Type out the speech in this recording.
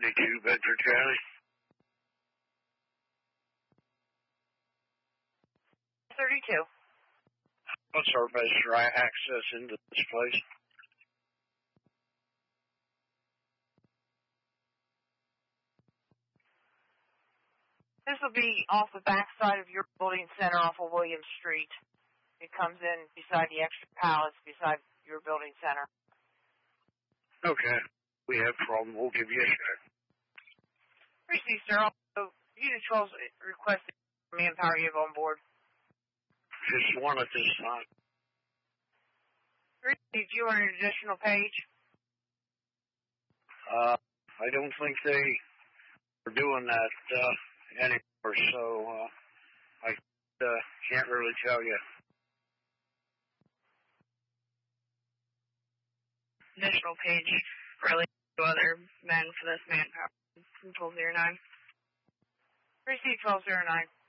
32 Bedford County. What's our best access into this place? This will be off the back side of your building center off of William Street. It comes in beside the Extra Palace, beside your building center. Okay. We have a problem. We'll give you a check. Received, sir. Also, Unit 12 requested manpower you have on board. Just one at this time. Received. You on an additional page? I don't think they are doing that anymore, so I can't really tell you. Additional page related to other men for this manpower. 1209. Received 1209.